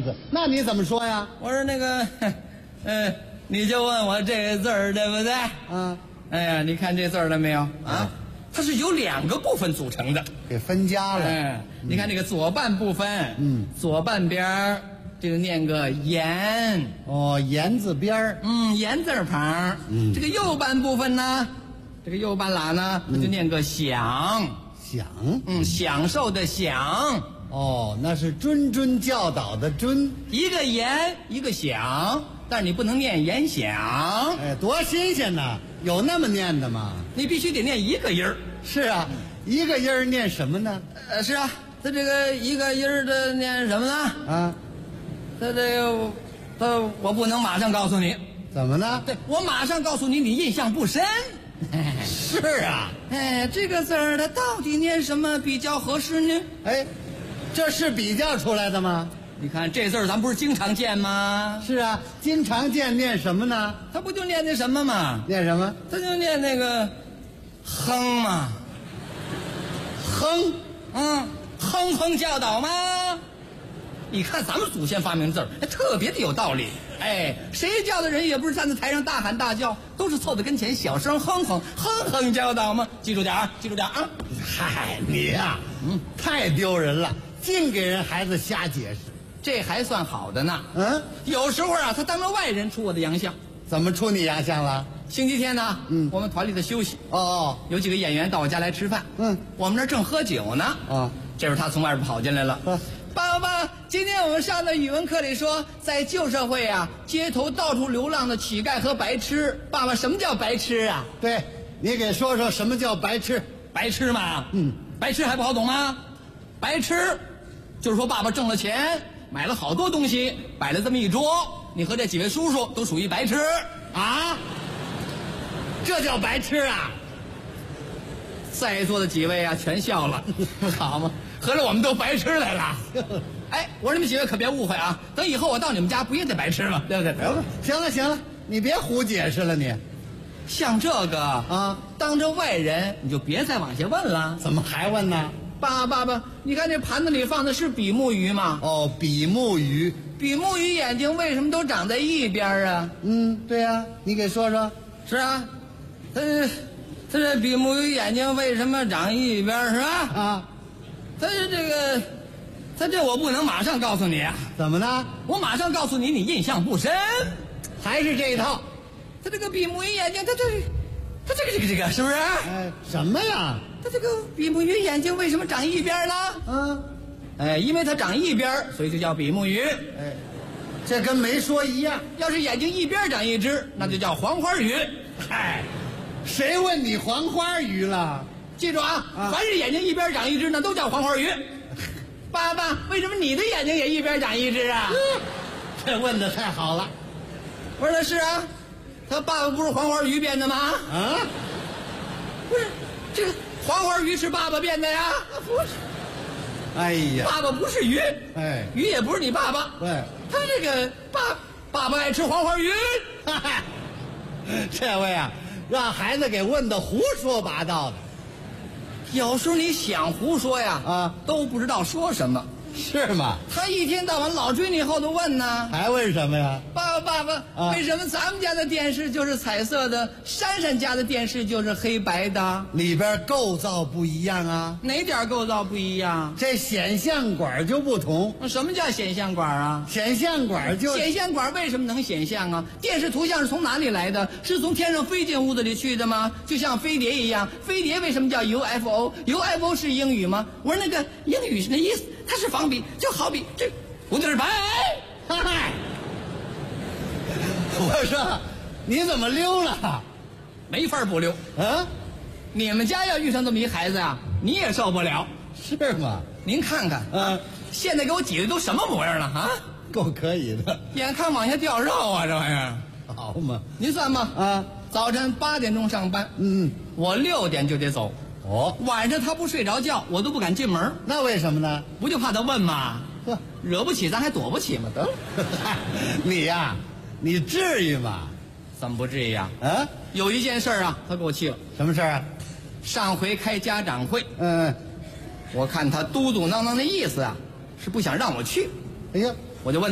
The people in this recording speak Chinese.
子，那你怎么说呀？ 我说那个，你就问我这个字儿对不对？ 啊， 哎呀，你看这字儿了没有啊？它是由2个部分组成的， 给分家了。 你看这个左半部分，左半边儿这个念个言， 哦，言字边儿， 言字旁，这个右半部分呢，这个右半拉呢，就念个享，享受的享。 哦，那是谆谆教导的谆， 一个言一个享，但是你不能念言享。 哎，多新鲜呐！有那么念的吗？ 你必须得念一个音儿。 是啊，一个音儿念什么呢？ 是啊，他这个一个音儿的念什么呢？ 啊， 他这个，我不能马上告诉你。 怎么呢？ 对，我马上告诉你，你印象不深。 是啊， 这个字儿它到底念什么比较合适呢？ 哎，这是比较出来的吗？ 你看这字儿咱不是经常见吗？ 是啊，经常见念什么呢？ 他不就念那什么吗？ 念什么？ 他就念那个哼嘛， 哼， 哼哼教导吗？你看咱们祖先发明字儿，特别的有道理。谁教的人也不是站在台上大喊大叫，都是凑在跟前小声哼哼哼哼教导吗？记住点啊，记住点啊！ 嗨，你呀，太丢人了，净给人孩子瞎解释。 这还算好的呢。 有时候啊，他当着外人出我的洋相。 怎么出你洋相了？ 星期天呢，我们团里的休息。有几个演员到我家来吃饭。我们那儿正喝酒呢。这时候他从外边跑进来了。爸，今天我们上的语文课里说，在旧社会啊，街头到处流浪的乞丐和白痴。爸爸，什么叫白痴啊？ 对，你给说说什么叫白痴？ 白痴嘛，白痴还不好懂吗？白痴，就是说爸爸挣了钱，买了好多东西，摆了这么一桌，你和这几位叔叔都属于白痴啊？这叫白痴啊？ 在座的几位啊，全笑了，好嘛，合着我们都白痴来了。我说你们几位可别误会啊，等以后我到你们家不也得白痴吗？对不对？ 行了，你别胡解释了你。 像这个啊，当着外人你就别再往下问了。 怎么还问呢？ 爸，你看这盘子里放的是比目鱼吗？ 比目鱼。 比目鱼眼睛为什么都长在一边啊？ 对呀，你给说说。 是啊，他这比目鱼眼睛为什么长一边是吧？他这我不能马上告诉你啊。 怎么呢？ 我马上告诉你，你印象不深。 还是这一套。 他这个比目鱼眼睛，他这个是不是？ 什么呀？ 他这个比目鱼眼睛为什么长一边呢？因为它长一边，所以就叫比目鱼。 这跟没说一样。 要是眼睛一边长一只，那就叫黄花鱼。 谁问你黄花鱼了？ 记住啊，凡是眼睛一边长一只，那都叫黄花鱼。爸，为什么你的眼睛也一边长一只啊？ 这问的太好了。 我说是啊，他爸爸不是黄花鱼变的吗？不是，这个黄花鱼是爸爸变的呀？不是。 哎呀， 爸爸不是鱼，鱼也不是你爸爸。 对， 他这个爸爸爱吃黄花鱼。 这位啊，让孩子给问的胡说八道的。 有时候你想胡说呀，都不知道说什么。 是吗？ 他一天到晚老追你后头问呢。 还问什么呀？ 爸爸，为什么咱们家的电视就是彩色的，珊珊家的电视就是黑白的？ 里边构造不一样啊。 哪点构造不一样？ 这显像管就不同。 什么叫显像管啊？ 显像管显像管为什么能显像啊？电视图像是从哪里来的？是从天上飞进屋子里去的吗？就像飞碟一样，飞碟为什么叫 UFO？UFO 是英语吗？我说那个英语是那意思。它是仿比，就好比这胡子儿白。 我说你怎么溜了？ 没法不溜。你们家要遇上这么一孩子啊，你也受不了。 是吗？ 您看看，现在给我挤的都什么模样了啊？ 够可以的， 眼看往下掉肉啊，这玩意儿。 好嘛， 您算吧。早晨8点钟上班，我6点就得走。晚上他不睡着觉，我都不敢进门。 那为什么呢？ 不就怕他问吗？惹不起咱还躲不起吗？得了。 你呀，你至于吗？ 怎么不至于啊？有一件事啊，他给我气了。 什么事啊？ 上回开家长会，我看他嘟嘟囔囔的意思啊，是不想让我去。 哎呀， 我就问